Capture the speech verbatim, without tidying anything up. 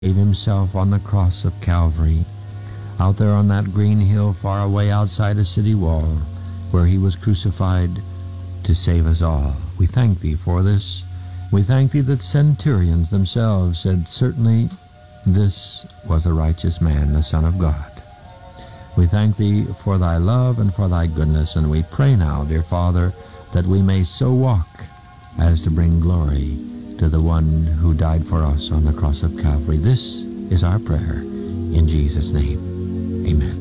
gave himself on the cross of Calvary, out there on that green hill far away outside a city wall, where he was crucified to save us all. We thank thee for this. We thank thee that centurions themselves said, certainly this was a righteous man, the Son of God. We thank thee for thy love and for thy goodness, and we pray now, dear Father, that we may so walk as to bring glory to the one who died for us on the cross of Calvary. This is our prayer in Jesus' name. Amen.